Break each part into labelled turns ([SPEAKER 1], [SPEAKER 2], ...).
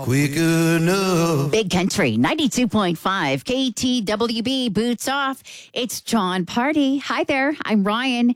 [SPEAKER 1] quick enough.
[SPEAKER 2] Big Country, 92.5, KTWB, Boots Off. It's John Party. Hi there, I'm Ryan.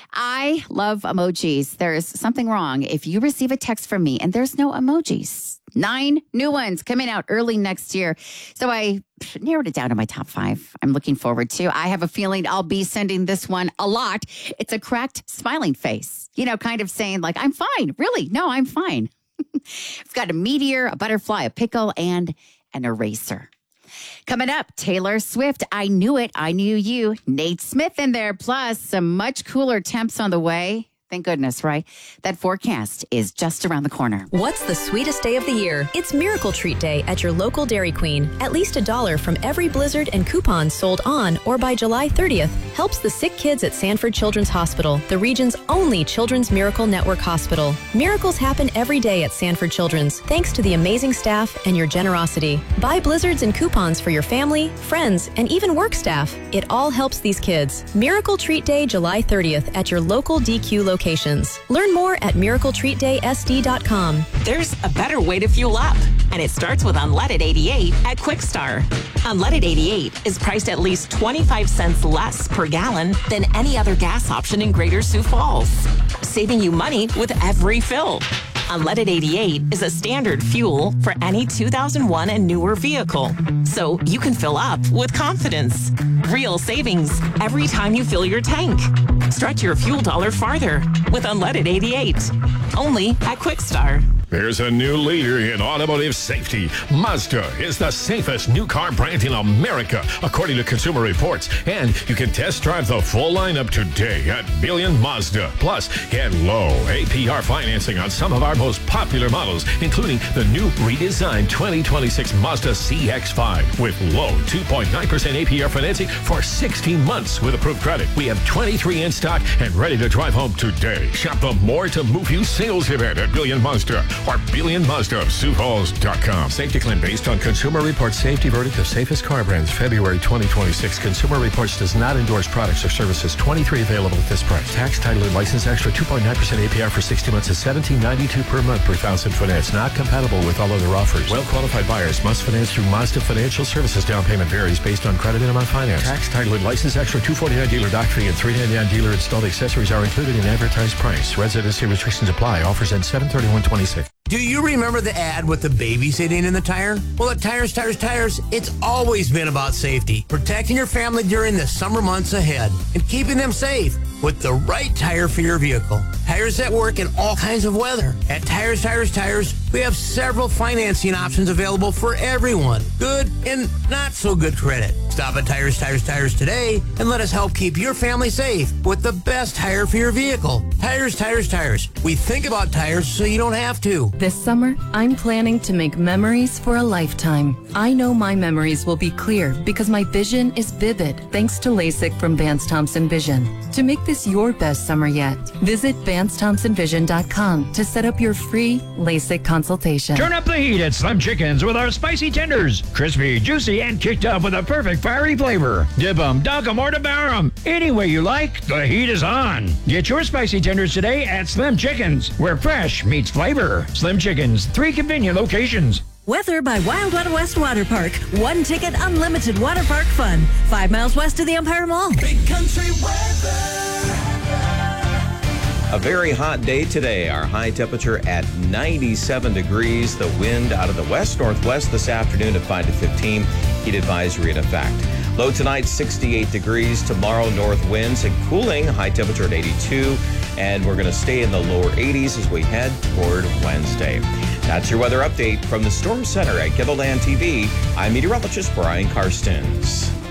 [SPEAKER 2] I love emojis. There's something wrong if you receive a text from me and there's no emojis. 9 new ones coming out early next year. So I narrowed it down to my top 5 I'm looking forward to. I have a feeling I'll be sending this one a lot. It's a cracked smiling face, kind of saying like, I'm fine. Really? No, I'm fine. I've got a meteor, a butterfly, a pickle, and an eraser. Coming up, Taylor Swift, I Knew It, I Knew You. Nate Smith in there, plus some much cooler temps on the way. Thank goodness, right? That forecast is just around the corner.
[SPEAKER 3] What's the sweetest day of the year? It's Miracle Treat Day at your local Dairy Queen. At least $1 from every Blizzard and coupon sold on or by July 30th helps the sick kids at Sanford Children's Hospital, the region's only Children's Miracle Network hospital. Miracles happen every day at Sanford Children's, thanks to the amazing staff and your generosity. Buy Blizzards and coupons for your family, friends, and even work staff. It all helps these kids. Miracle Treat Day, July 30th at your local DQ locations. Learn more at miracletreatdaysd.com.
[SPEAKER 4] There's a better way to fuel up, and it starts with Unleaded 88 at Quickstar. Unleaded 88 is priced at least 25 cents less per gallon than any other gas option in Greater Sioux Falls, saving you money with every fill. Unleaded 88 is a standard fuel for any 2001 and newer vehicle, so you can fill up with confidence. Real savings every time you fill your tank. Stretch your fuel dollar farther with Unleaded 88. Only at Quickstar.
[SPEAKER 5] There's a new leader in automotive safety. Mazda is the safest new car brand in America, according to Consumer Reports. And you can test drive the full lineup today at Billion Mazda. Plus, get low APR financing on some of our most popular models, including the new redesigned 2026 Mazda CX-5 with low 2.9% APR financing for 16 months with approved credit. We have 23 in stock and ready to drive home today. Shop the More to Move You sales event at Billion Mazda or Billion Mazda of SiouxFalls.com. Safety claim based on Consumer Reports safety verdict of safest car brands, February 2026. Consumer Reports does not endorse products or services. 23 available at this price. Tax, title, and license extra 2.9% APR for 60 months is $17.92 per month per thousand finance. Not compatible with all other offers. Well-qualified buyers must finance through Mazda Financial Services. Down payment varies based on credit and amount finance. Tax, title, and license extra $249 dealer dock fee and $399 dealer installed accessories are included in advertised price. Residency restrictions apply. Offers end 7/31/26.
[SPEAKER 6] Do you remember the ad with the baby sitting in the tire? Well, at Tires, it's always been about safety, protecting your family during the summer months ahead, and keeping them safe with the right tire for your vehicle. Tires that work in all kinds of weather. At Tires, we have several financing options available for everyone. Good and not so good credit. Stop at Tires today and let us help keep your family safe with the best tire for your vehicle. Tires. We think about tires so you don't have to.
[SPEAKER 7] This summer, I'm planning to make memories for a lifetime. I know my memories will be clear because my vision is vivid thanks to LASIK from Vance Thompson Vision. To make this your best summer yet, visit VanceThompsonVision.com to set up your free LASIK consultation.
[SPEAKER 8] Turn up the heat at Slim Chickens with our spicy tenders. Crispy, juicy, and kicked up with a perfect fiery flavor. Dip 'em, dunk 'em, or devour 'em. Any way you like, the heat is on. Get your spicy tenders today at Slim Chickens, where fresh meets flavor. Slim Chickens, 3 convenient locations.
[SPEAKER 9] Weather by Wild Wild West Water Park. 1 ticket, unlimited water park fun. 5 miles west of the Empire Mall.
[SPEAKER 1] Big Country weather.
[SPEAKER 10] A very hot day today. Our high temperature at 97 degrees. The wind out of the west-northwest this afternoon at 5 to 15. Heat advisory in effect. Low tonight, 68 degrees. Tomorrow, north winds and cooling. High temperature at 82. And we're going to stay in the lower 80s as we head toward Wednesday. That's your weather update from the Storm Center at Kettleland TV. I'm meteorologist Brian Karstens.